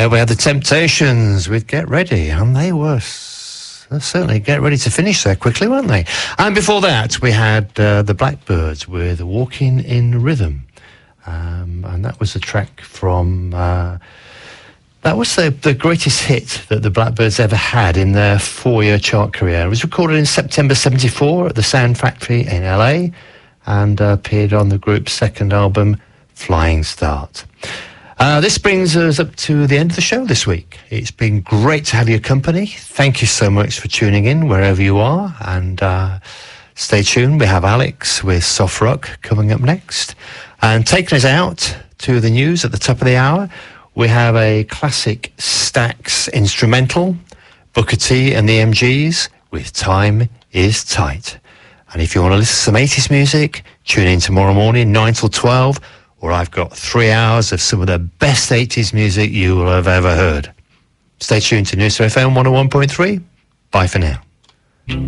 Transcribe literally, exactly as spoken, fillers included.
there we had the Temptations with Get Ready, and they were s- certainly get ready to finish there quickly, weren't they? And before that, we had uh, the Blackbirds with Walking in Rhythm, um, and that was a track from... Uh, that was the, the greatest hit that the Blackbirds ever had in their four-year chart career. It was recorded in September seventy-four at the Sound Factory in L A and uh, appeared on the group's second album, Flying Start. Uh, this brings us up to the end of the show this week. It's been great to have your company. Thank you so much for tuning in wherever you are, and uh, stay tuned. We have Alex with Soft Rock coming up next. And taking us out to the news at the top of the hour, we have a classic Stax instrumental, Booker T and the M Gs with Time Is Tight. And if you want to listen to some eighties music, tune in tomorrow morning, nine till twelve, where I've got three hours of some of the best eighties music you will have ever heard. Stay tuned to Noosa F M one oh one point three. Bye for now.